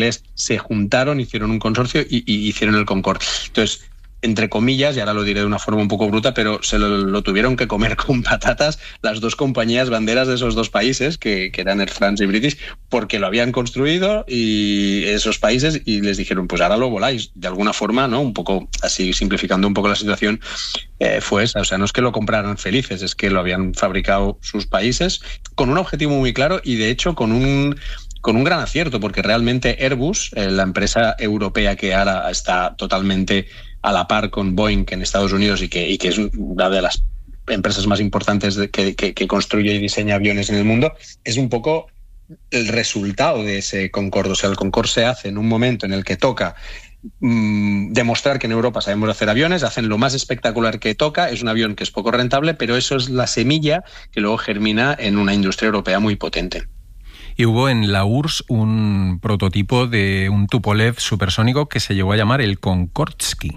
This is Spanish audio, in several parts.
se juntaron, hicieron un consorcio y hicieron el Concorde. Entonces, entre comillas, y ahora lo diré de una forma un poco bruta, pero se lo tuvieron que comer con patatas las dos compañías banderas de esos dos países, que eran Air France y British, porque lo habían construido y esos países, y les dijeron, pues ahora lo voláis. De alguna forma, ¿no? Un poco así, simplificando un poco la situación, fue esa. O sea, no es que lo compraran felices, es que lo habían fabricado sus países con un objetivo muy claro y, de hecho, con un gran acierto, porque realmente Airbus, la empresa europea que ahora está totalmente a la par con Boeing en Estados Unidos y que es una de las empresas más importantes que construye y diseña aviones en el mundo, es un poco el resultado de ese Concorde. O sea, el Concorde se hace en un momento en el que toca demostrar que en Europa sabemos hacer aviones, hacen lo más espectacular que toca, es un avión que es poco rentable, pero eso es la semilla que luego germina en una industria europea muy potente. Y hubo en la URSS un prototipo de un Tupolev supersónico que se llegó a llamar el Konkordsky.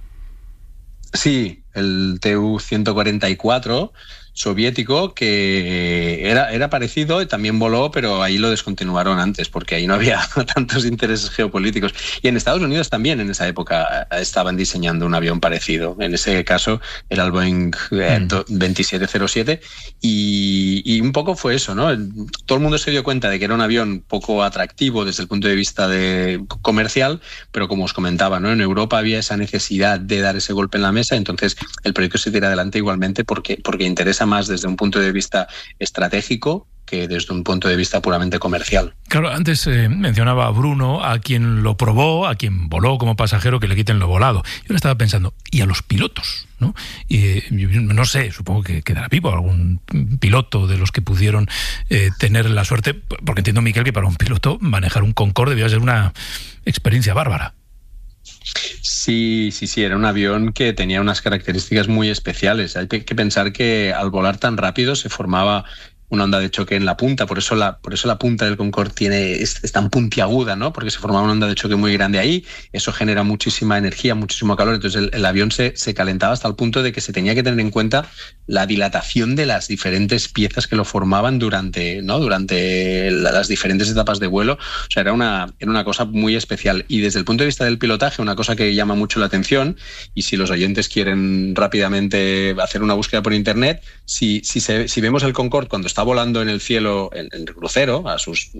Sí, el Tu-144 soviético, que era parecido y también voló, pero ahí lo descontinuaron antes porque ahí no había tantos intereses geopolíticos. Y en Estados Unidos también en esa época estaban diseñando un avión parecido. En ese caso era el Boeing 2707 y un poco fue eso, ¿no? Todo el mundo se dio cuenta de que era un avión poco atractivo desde el punto de vista comercial, pero como os comentaba, ¿no? En Europa había esa necesidad de dar ese golpe en la mesa, entonces el proyecto se tira adelante igualmente porque interesa más desde un punto de vista estratégico que desde un punto de vista puramente comercial. Claro, antes mencionaba a Bruno, a quien lo probó, a quien voló como pasajero, que le quiten lo volado. Yo le estaba pensando, ¿y a los pilotos? ¿No? Y no sé, supongo que quedará vivo algún piloto de los que pudieron tener la suerte, porque entiendo, Miquel, que para un piloto manejar un Concorde debía ser una experiencia bárbara. Sí, era un avión que tenía unas características muy especiales. Hay que pensar que al volar tan rápido se formaba una onda de choque en la punta, por eso la punta del Concorde es tan puntiaguda, ¿no? Porque se formaba una onda de choque muy grande ahí, eso genera muchísima energía, muchísimo calor, entonces el avión se calentaba hasta el punto de que se tenía que tener en cuenta la dilatación de las diferentes piezas que lo formaban durante las diferentes etapas de vuelo. O sea, era una cosa muy especial. Y desde el punto de vista del pilotaje, una cosa que llama mucho la atención, y si los oyentes quieren rápidamente hacer una búsqueda por internet, si vemos el Concorde cuando está volando en el cielo en el crucero a sus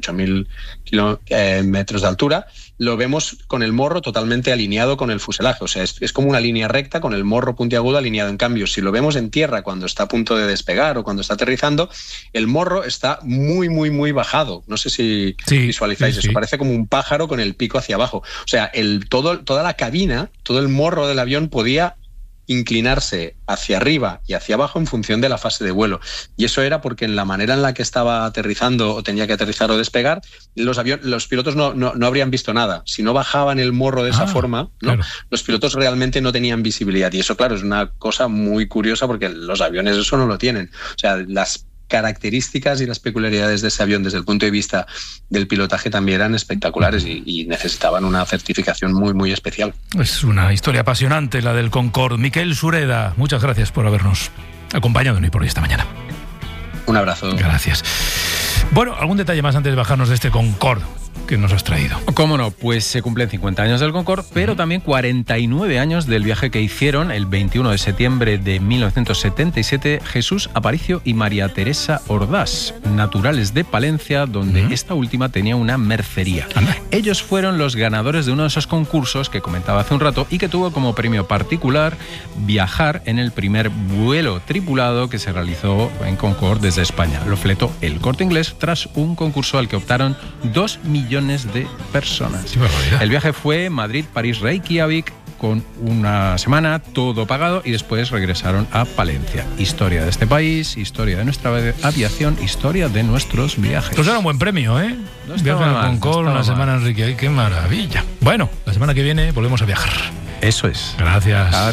18.000 metros de altura, lo vemos con el morro totalmente alineado con el fuselaje. O sea, es como una línea recta con el morro puntiagudo alineado. En cambio, si lo vemos en tierra cuando está a punto de despegar o cuando está aterrizando, el morro está muy, muy, muy bajado. No sé si visualizáis eso. Parece como un pájaro con el pico hacia abajo. O sea, toda la cabina, todo el morro del avión podía inclinarse hacia arriba y hacia abajo en función de la fase de vuelo. Y eso era porque en la manera en la que estaba aterrizando o tenía que aterrizar o despegar, los pilotos no habrían visto nada. Si no bajaban el morro de esa forma, ¿no? Claro. Los pilotos realmente no tenían visibilidad. Y eso, claro, es una cosa muy curiosa porque los aviones eso no lo tienen. O sea, las características y las peculiaridades de ese avión desde el punto de vista del pilotaje también eran espectaculares y necesitaban una certificación muy, muy especial. Es una historia apasionante la del Concorde. Miquel Sureda, muchas gracias por habernos acompañado en Hoy por Hoy esta mañana. Un abrazo. Gracias. Bueno, ¿algún detalle más antes de bajarnos de este Concorde que nos has traído? ¿Cómo no? Pues se cumplen 50 años del Concorde, pero también 49 años del viaje que hicieron el 21 de septiembre de 1977 Jesús Aparicio y María Teresa Ordaz, naturales de Palencia, donde esta última tenía una mercería. Ellos fueron los ganadores de uno de esos concursos que comentaba hace un rato y que tuvo como premio particular viajar en el primer vuelo tripulado que se realizó en Concorde desde España. Lo fletó el Corte Inglés tras un concurso al que optaron 2 millones de personas. Sí, el viaje fue Madrid-París-Reykjavik con una semana, todo pagado, y después regresaron a Palencia. Historia de este país, historia de nuestra aviación, historia de nuestros viajes. Pues era un buen premio, ¿eh? Viaje al Concorde, una semana en Reykjavik, qué maravilla. Bueno, la semana que viene volvemos a viajar. Eso es. Gracias.